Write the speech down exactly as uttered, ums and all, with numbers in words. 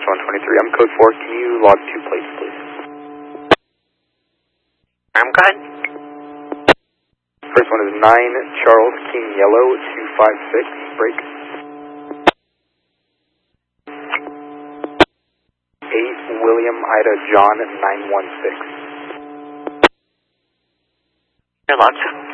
one twenty-three, I'm code four. Can you log two plates, please? I'm good. First one is nine Charles King Yellow two five six, break. eight William Ida John nine one six. You're logged.